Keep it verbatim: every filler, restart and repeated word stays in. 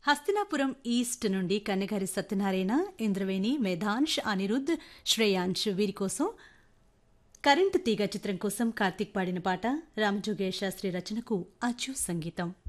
Hastinapuram east నుండి కన్నెగారి సత్యనారాయణ, ఇంద్రవేణి, మేధాంష్, అనిరుద్, శ్రేయాంష్ వీరి కోసం కరెంటు తీగ చిత్రం కోసం కార్తీక్ పాడిన పాట రామజోగయ్య శాస్త్రి రచనకు అచ్చు సంగీతం.